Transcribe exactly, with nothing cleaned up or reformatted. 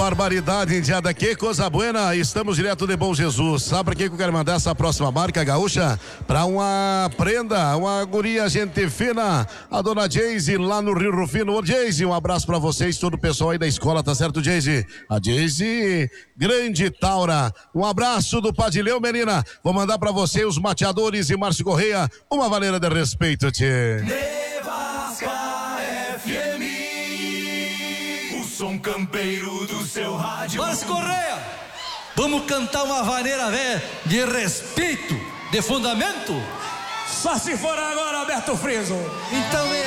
barbaridade, indiada, que coisa buena. Estamos direto de Bom Jesus. Sabe pra que eu quero mandar essa próxima marca gaúcha? Pra uma prenda, uma guria gente fina, a dona Geise lá no Rio Rufino. Ô Geise, um abraço pra vocês, todo o pessoal aí da escola, tá certo, Geise? A Geise, grande Taura. Um abraço do Padilhão, menina. Vou mandar pra você os mateadores e Márcio Correia, uma maneira de respeito, tchê. Som campeiro do seu rádio. Márcio Correia, vamos cantar uma vaneira velha de respeito, de fundamento? Só se for agora, Alberto Friso. Então é